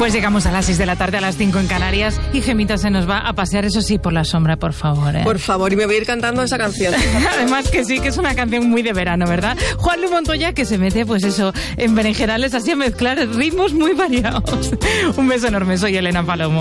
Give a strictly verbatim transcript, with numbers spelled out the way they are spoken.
Pues llegamos a las seis de la tarde, a las cinco en Canarias, y Gemita se nos va a pasear, eso sí, por la sombra, por favor. ¿eh? Por favor, y me voy a ir cantando esa canción. Además que sí, que es una canción muy de verano, ¿verdad? Juan Luis Montoya, que se mete, pues eso, en berenjenales, así a mezclar ritmos muy variados. Un beso enorme, soy Elena Palomo.